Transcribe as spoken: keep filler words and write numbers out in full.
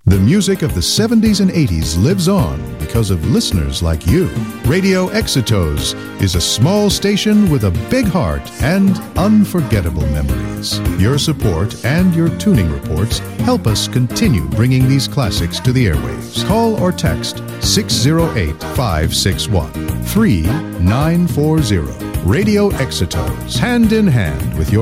The music of the seventies and eighties lives on because of listeners like you. Radio Exitos is a small station with a big heart and unforgettable memories. Your support and your tuning reports help us continue bringing these classics to the airwaves. Call or text six zero eight, five six one, three nine four zero. Radio Exitos, hand in hand with your